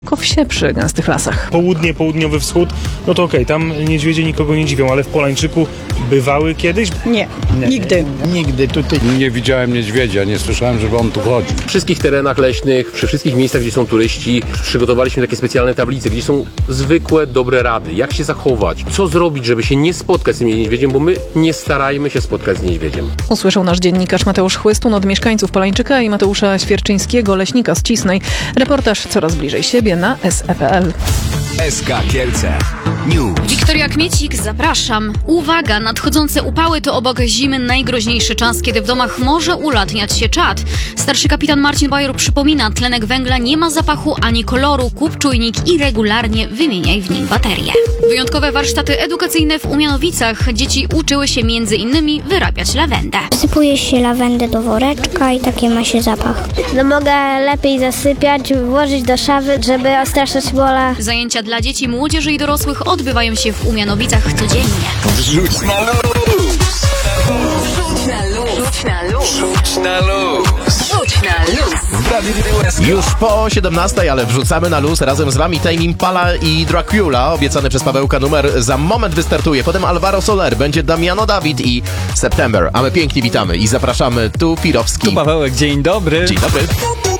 W wsie przy gęstych lasach. Południe, południowy wschód, no to okej, tam niedźwiedzie nikogo nie dziwią, ale w Polańczyku bywały kiedyś? Nie, nigdy. Nigdy tutaj nie widziałem niedźwiedzia, nie słyszałem, żeby on tu chodził. W wszystkich terenach leśnych, przy wszystkich miejscach, gdzie są turyści, przygotowaliśmy takie specjalne tablice, gdzie są zwykłe, dobre rady. Jak się zachować, co zrobić, żeby się nie spotkać z tym niedźwiedziem, bo my nie starajmy się spotkać z niedźwiedziem. Usłyszał nasz dziennikarz Mateusz Chłystun od mieszkańców Polańczyka i Mateusza Świerczyńskiego, leśnika z Cisnej. Reportaż coraz bliżej siebie na SE.pl. SK Kielce News. Wiktoria Kmiecik, zapraszam. Uwaga, nadchodzące upały to obok zimy najgroźniejszy czas, kiedy w domach może ulatniać się czad. Starszy kapitan Marcin Bajor przypomina, tlenek węgla nie ma zapachu ani koloru, kup czujnik i regularnie wymieniaj w nim baterie. Wyjątkowe warsztaty edukacyjne w Umianowicach. Dzieci uczyły się m.in. wyrabiać lawendę. Sypuje się lawendę do woreczka i taki ma się zapach. No mogę lepiej zasypiać, włożyć do szafy, żeby odstraszyć bola. Zajęcia dla dzieci, młodzieży i dorosłych odbywają się w Umianowicach codziennie. Wrzuć na luz! Wrzuć na luz! Wrzuć na luz! Wrzuć na luz! Wrzuć na luz! W Radiu SK. Już po 17, ale wrzucamy na luz razem z wami Tame Impala i Dracula. Obiecany przez Pawełka numer za moment wystartuje. Potem Alvaro Soler, będzie Damiano David i September. A my pięknie witamy i zapraszamy tu Pirowski. Tu Pawełek, dzień dobry. Dzień dobry.